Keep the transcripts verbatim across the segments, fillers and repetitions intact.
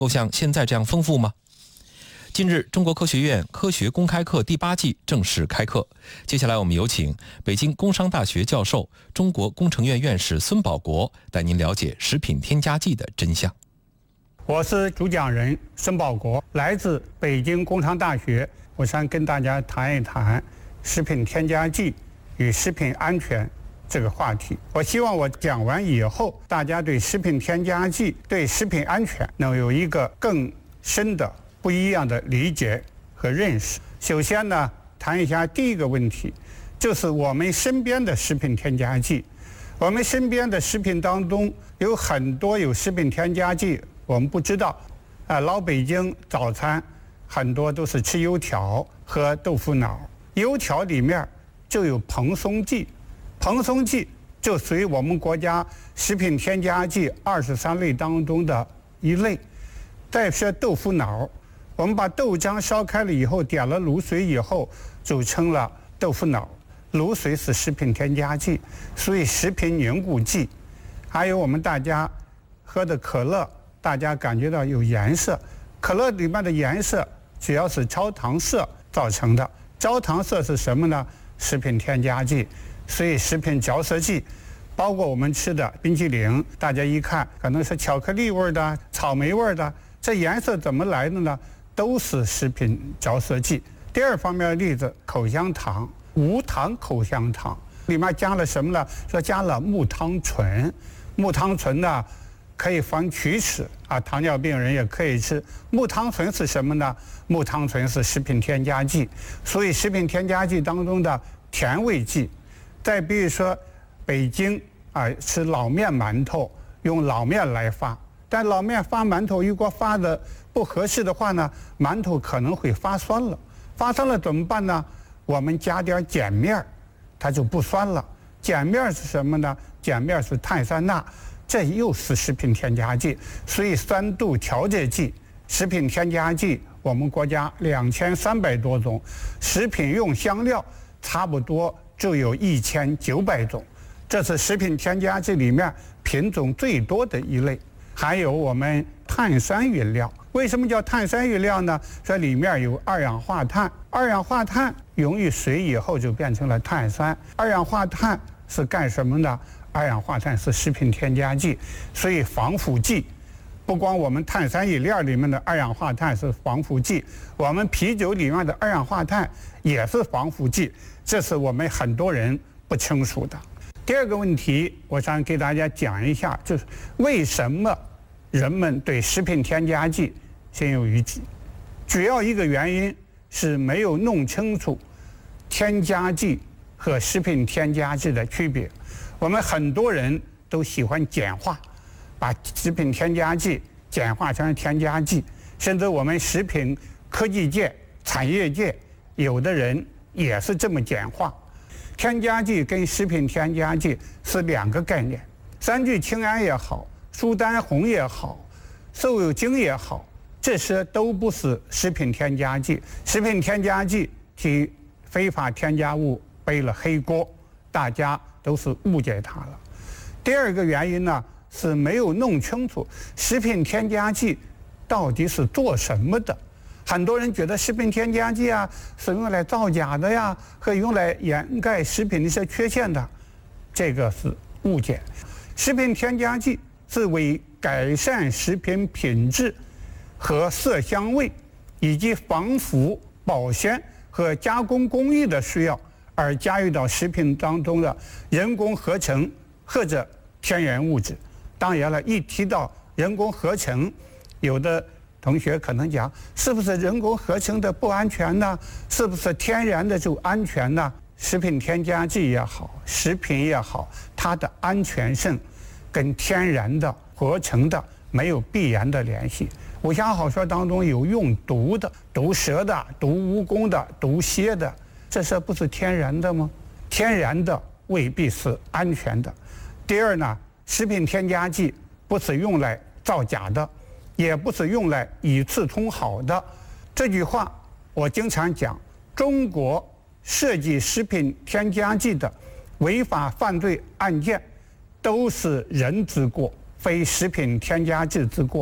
够像现在这样丰富吗？近日，中国科学院科学公开课第八季正式开课。接下来，我们有请北京工商大学教授、中国工程院院士孙保国带您了解食品添加剂的真相。 我是主讲人孙保国，来自北京工商大学。我想跟大家谈一谈食品添加剂与食品安全这个话题。我希望我讲完以后，大家对食品添加剂、对食品安全能有一个更深的不一样的理解和认识。首先呢，谈一下第一个问题，就是我们身边的食品添加剂。我们身边的食品当中有很多有食品添加剂，我们不知道。啊，老北京早餐很多都是吃油条和豆腐脑，油条里面就有蓬松剂，蓬松剂就属于我们国家食品添加剂二十三类当中的一类。再说豆腐脑，我们把豆浆烧开了以后，点了卤水以后，组成了豆腐脑。卤水是食品添加剂，所以食品凝固剂。还有我们大家喝的可乐，大家感觉到有颜色，可乐里面的颜色主要是焦糖色造成的。焦糖色是什么呢？食品添加剂。所以食品嚼色剂，包括我们吃的冰淇淋，大家一看可能是巧克力味的、草莓味的，这颜色怎么来的呢？都是食品嚼色剂。第二方面的例子，口香糖，无糖口香糖里面加了什么呢？说加了木糖醇。木糖醇呢，可以防龋齿啊，糖尿病人也可以吃。木糖醇是什么呢？木糖醇是食品添加剂，所以食品添加剂当中的甜味剂。再比如说，北京啊吃老面馒头，用老面来发，但老面发馒头如果发的不合适的话呢，馒头可能会发酸了。发酸了怎么办呢？我们加点碱面，它就不酸了。碱面是什么呢？碱面是碳酸钠，这又是食品添加剂。所以酸度调节剂、食品添加剂，我们国家两千三百多种，食品用香料差不多就有一千九百种，这是食品添加剂里面品种最多的一类。还有我们碳酸饮料，为什么叫碳酸饮料呢？这里面有二氧化碳，二氧化碳溶于水以后就变成了碳酸。二氧化碳是干什么呢？二氧化碳是食品添加剂，所以防腐剂。不光我们碳酸饮料里面的二氧化碳是防腐剂，我们啤酒里面的二氧化碳也是防腐剂，这是我们很多人不清楚的。第二个问题，我想给大家讲一下，就是为什么人们对食品添加剂心有余悸。主要一个原因是没有弄清楚添加剂和食品添加剂的区别。我们很多人都喜欢简化，把食品添加剂简化成添加剂，甚至我们食品科技界、产业界有的人也是这么简化。添加剂跟食品添加剂是两个概念，三聚氰胺也好，苏丹红也好，瘦肉精也好，这些都不是食品添加剂。食品添加剂替非法添加物背了黑锅，大家都是误解它了。第二个原因呢，是没有弄清楚食品添加剂到底是做什么的。很多人觉得食品添加剂啊是用来造假的呀，和用来掩盖食品的一些缺陷的，这个是误解。食品添加剂是为改善食品品质和色香味，以及防腐、保鲜和加工工艺的需要而加入到食品当中的人工合成或者天然物质。当然了，一提到人工合成，有的同学可能讲，是不是人工合成的不安全呢？是不是天然的就安全呢？食品添加剂也好，食品也好，它的安全性跟天然的合成的没有必然的联系。武侠小说当中有用毒的，毒蛇的，毒蜈蚣的，毒蝎的，这些不是天然的吗？天然的未必是安全的。第二呢，食品添加剂不是用来造假的，也不是用来以次充好的。这句话我经常讲，中国涉及食品添加剂的违法犯罪案件都是人之过，非食品添加剂之过。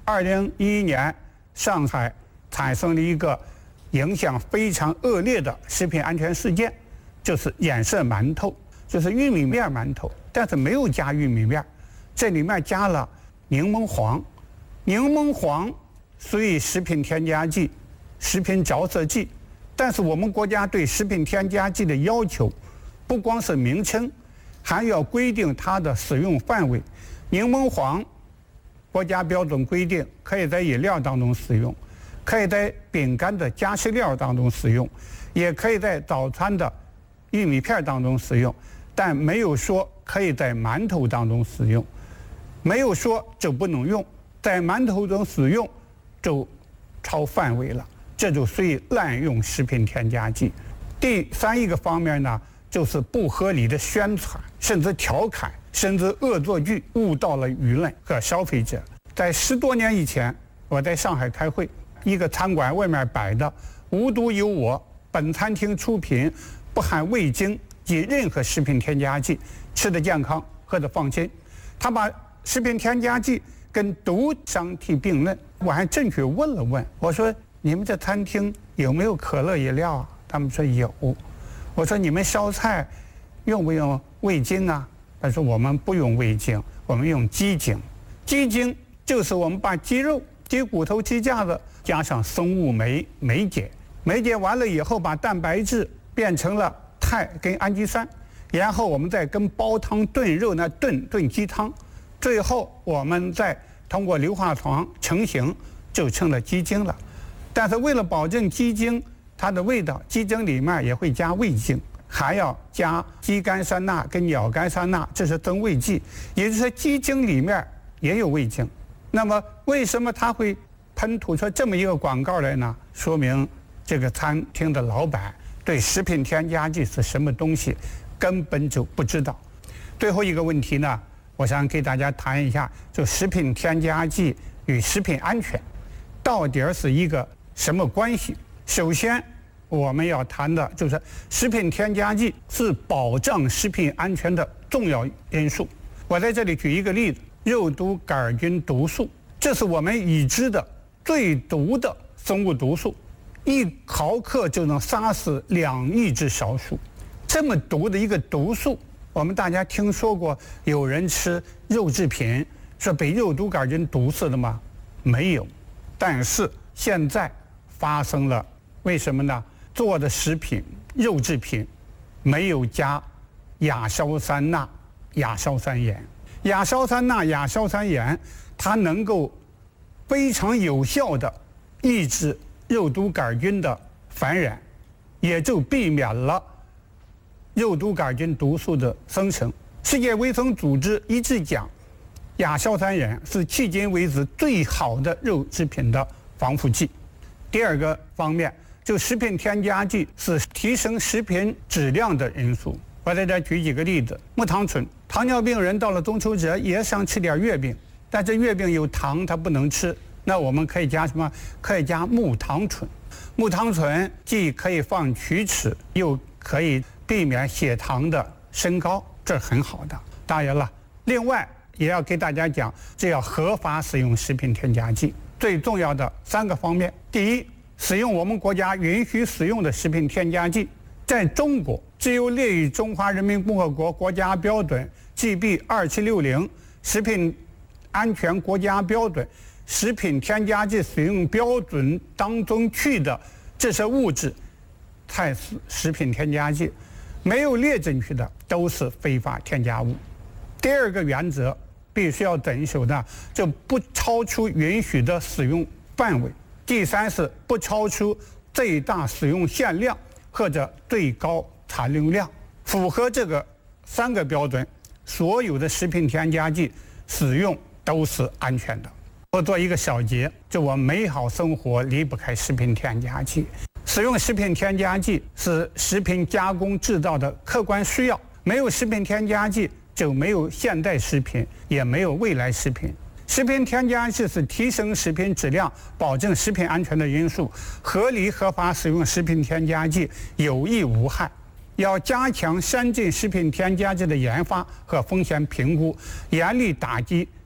二零一一年，上海产生了一个影响非常恶劣的食品安全事件，就是染色馒头，就是玉米面馒头，但是没有加玉米面，这里面加了柠檬黄。柠檬黄属于食品添加剂、食品着色剂，但是我们国家对食品添加剂的要求，不光是名称，还要规定它的使用范围。柠檬黄，国家标准规定可以在饮料当中使用，可以在饼干的加湿料当中使用，也可以在早餐的玉米片当中使用，但没有说可以在馒头当中使用，没有说就不能用，在馒头中使用就超范围了，这就属于滥用食品添加剂。第三一个方面呢，就是不合理的宣传，甚至调侃，甚至恶作剧，误导了舆论和消费者。在十多年以前，我在上海开会，一个餐馆外面摆的“无独有我，本餐厅出品，不含味精及任何食品添加剂，吃得健康，喝得放心”。他把食品添加剂跟毒相提并论。我还正确问了问，我说：“你们这餐厅有没有可乐饮料啊？”他们说有。我说：“你们烧菜用不用味精啊？”他说：“我们不用味精，我们用鸡精。鸡精就是我们把鸡肉、鸡骨头、鸡架子加上生物酶酶解，酶解完了以后，把蛋白质变成了肽跟氨基酸，然后我们再跟煲汤炖肉呢炖炖鸡汤，最后我们再通过硫化床成型，就成了鸡精了。但是为了保证鸡精它的味道，鸡精里面也会加味精，还要加鸡肝酸钠跟鸟肝酸钠，这是增味剂，也就是说鸡精里面也有味精。那么为什么它会喷吐出这么一个广告来呢？说明这个餐厅的老板对食品添加剂是什么东西根本就不知道。最后一个问题呢，我想给大家谈一下，就食品添加剂与食品安全到底是一个什么关系。首先我们要谈的就是食品添加剂是保障食品安全的重要因素。我在这里举一个例子，肉毒杆菌毒素，这是我们已知的最毒的生物毒素，一毫克就能杀死两亿只小鼠。这么毒的一个毒素，我们大家听说过有人吃肉制品是被肉毒杆菌毒死的吗？没有。但是现在发生了，为什么呢？做的食品肉制品没有加亚硝酸钠、亚硝酸盐。亚硝酸钠、亚硝酸盐它能够非常有效的抑制肉毒杆菌的繁衍，也就避免了肉毒杆菌毒素的生成。世界卫生组织一致讲，亚硝酸盐是迄今为止最好的肉制品的防腐剂。第二个方面，就食品添加剂是提升食品质量的因素。我在这举几个例子，木糖醇，糖尿病人到了中秋节也想吃点月饼，但是月饼有糖，他不能吃，那我们可以加什么？可以加木糖醇。木糖醇既可以防龋齿，又可以避免血糖的升高，这很好的。当然了，另外也要给大家讲，这要合法使用食品添加剂。最重要的三个方面：第一，使用我们国家允许使用的食品添加剂，在中国只有列于中华人民共和国国家标准 G B 二七六零食品安全国家标准食品添加剂使用标准当中去的这些物质才是食品添加剂，没有列进去的都是非法添加物。第二个原则必须要遵守的，就不超出允许的使用范围。第三是不超出最大使用限量或者最高残留量。符合这个三个标准，所有的食品添加剂使用都是安全的。我做一个小结，就我美好生活离不开食品添加剂。使用食品添加剂是食品加工制造的客观需要，没有食品添加剂就没有现代食品，也没有未来食品。食品添加剂是提升食品质量、保证食品安全的因素。合理合法使用食品添加剂有益无害。要加强先进食品添加剂的研发和风险评估，严厉打击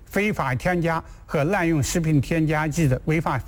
非法添加和滥用食品添加剂的违法